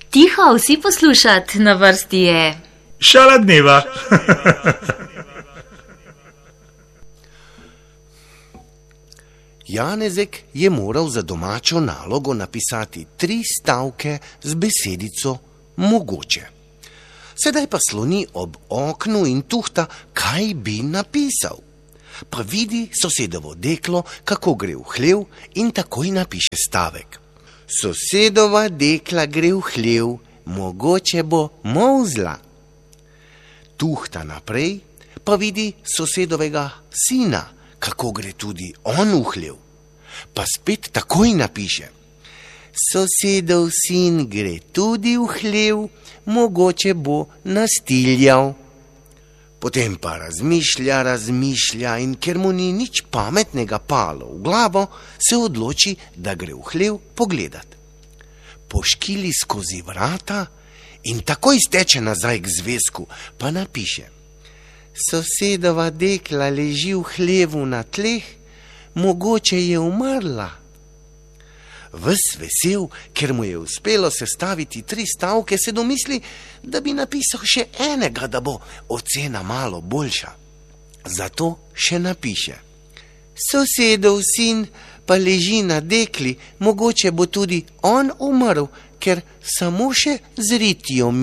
Tiho, vsi poslušat, na vrsti je Šala dneva. Janezek je moral za domačo nalogo napisati 3 stavke z besedico mogoče. Sedaj pa sloni ob oknu in tuhta, kaj bi napisal. Pa vidi sosedovo deklo, kako gre v hlev, in takoj napiše stavek. Sosedova dekla gre v hlev, mogoče bo molzla. Tuhta naprej, pa vidi sosedovega sina, kako gre tudi on v hlev. Pa spet takoj napiše. Sosedov sin gre tudi v hlev, mogoče bo nastiljal. Potem pa razmišlja in ker mu ni nič pametnega palo v glavo, se odloči, da gre v hlev pogledat. Poškili skozi vrata in takoj steče nazaj k zvezku, pa napiše. Sosedova dekla leži v hlevu na tleh, mogoče je umrla. Ves vesel, ker mu je uspelo sestaviti 3 stavke, se domisli, da bi napisal še enega, da bo ocena malo boljša. Zato še napiše. Sosedov sin pa leži na dekli, mogoče bo tudi on umrl, ker samo še z ritjo